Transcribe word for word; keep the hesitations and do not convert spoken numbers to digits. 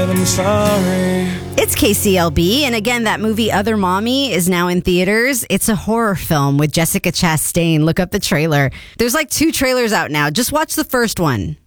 I'm sorry. It's K C L B, and again, that movie Other Mommy is now in theaters. It's a horror film with Jessica Chastain. Look up the trailer. There's like two trailers out now. Just watch the first one.